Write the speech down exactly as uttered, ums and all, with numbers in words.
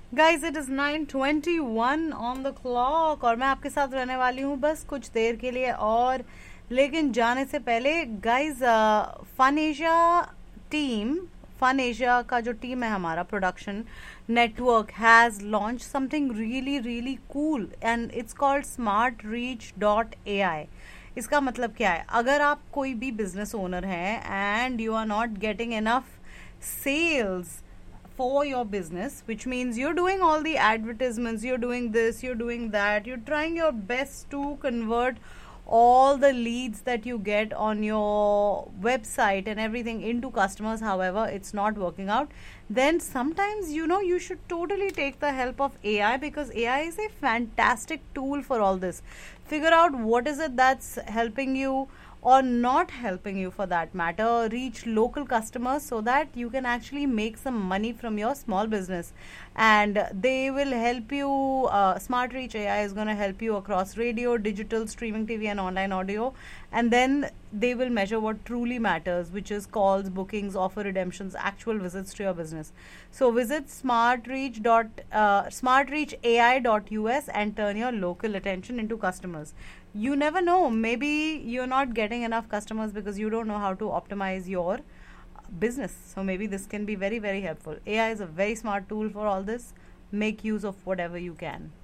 Guys it is nine twenty one on the clock और मैं आपके साथ रहने वाली हूँ बस कुछ देर के लिए और लेकिन जाने से पहले guys fun Asia team fun Asia का जो टीम है हमारा production network has launch something really really cool and it's called smart reach dot A आई। इसका मतलब क्या है? अगर आप कोई भी बिजनेस ओनर हैं and you are not getting enough sales for your business, which means you're doing all the advertisements, you're doing this, you're doing that, you're trying your best to convert all the leads that you get on your website and everything into customers, however it's not working out, then sometimes you know you should totally take the help of A I, because A I is a fantastic tool for all this. Figure out what is it that's helping you or not helping you, for that matter. Reach local customers so that you can actually make some money from your small business, and they will help you. uh, Smart Reach A I is going to help you across radio, digital, streaming T V and online audio, and then they will measure what truly matters, which is calls, bookings, offer redemptions, actual visits to your business. So visit smartreach dot uh, smartreach A I dot U S and turn your local attention into customers. You never know, maybe you're not getting enough customers because you don't know how to optimize your business. So maybe this can be very very helpful. A I is a very smart tool for all this. Make use of whatever you can.